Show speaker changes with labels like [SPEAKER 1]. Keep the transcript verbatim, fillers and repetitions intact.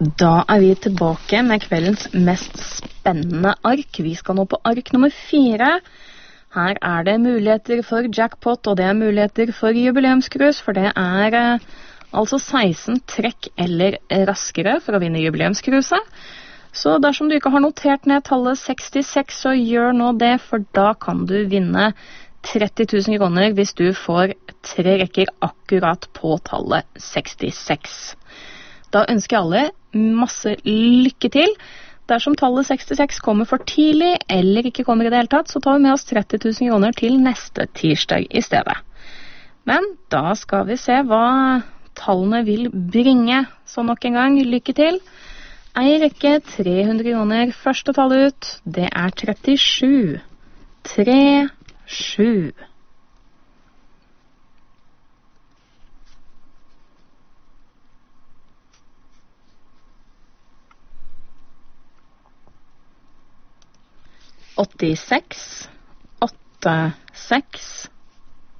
[SPEAKER 1] Da er vi tilbake med kveldens mest spennende ark. Vi skal nå på ark nummer fire. Her er det muligheter for jackpot, og det er muligheter for jubileumskrus, for det er eh, altså seksten trekk eller raskere for å vinne jubileumskruset. Så dersom du ikke har notert ned tallet sekstiseks, så gjør nå det, for da kan du vinne tretti tusen kroner hvis du får tre rekker akkurat på tallet sekstiseks. Da ønsker jeg alle masse lykke til. Dersom tallet sekstiseks kommer for tidlig eller ikke kommer i det hele tatt, så tar vi med oss tretti tusen kroner til neste tirsdag i stedet. Men da skal vi se hva tallene vil bringe. Så nok en gang, lykke til. Ei rekke tre hundre kroner. Første tallet ut, det er trettisju. tre, sju. åttiseks, åtte, seks,